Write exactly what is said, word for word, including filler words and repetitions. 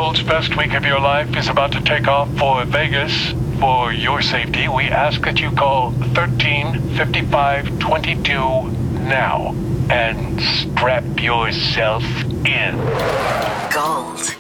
world's best week of your life is about to take off for Vegas. For your safety, we ask that you call thirteen fifty-five twenty-two now and strap yourself in. Gold.